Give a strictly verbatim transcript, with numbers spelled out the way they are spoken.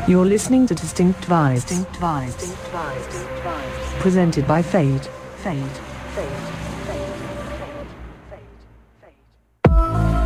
You're listening to Distinct Vibes. Distinct Vibes. Presented by Fade. Fade. Fade.